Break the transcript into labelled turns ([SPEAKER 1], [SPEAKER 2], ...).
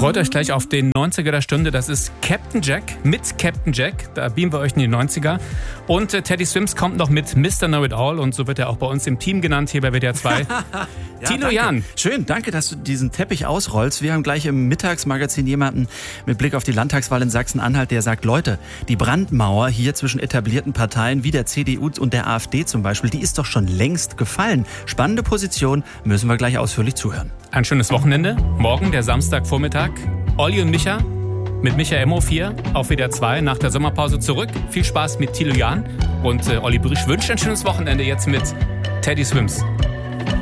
[SPEAKER 1] Freut euch gleich auf den 90er der Stunde. Das ist Captain Jack mit Captain Jack. Da beamen wir euch in die 90er. Und Teddy Swims kommt noch mit Mr. Know-It-All. Und so wird er auch bei uns im Team genannt, hier bei WDR 2. Ja, Thilo Jahn.
[SPEAKER 2] Schön, danke, dass du diesen Teppich ausrollst. Wir haben gleich im Mittagsmagazin jemanden mit Blick auf die Landtagswahl in Sachsen-Anhalt, der sagt, Leute, die Brandmauer hier zwischen etablierten Parteien wie der CDU und der AfD zum Beispiel, die ist doch schon längst gefallen. Spannende Position, müssen wir gleich ausführlich zuhören.
[SPEAKER 1] Ein schönes Wochenende. Morgen, der Samstagvormittag. Olli und Micha mit Micha MO4 auf WDR 2 nach der Sommerpause zurück. Viel Spaß mit Thilo Jahn und Olli Brüsch wünscht ein schönes Wochenende jetzt mit Teddy Swims.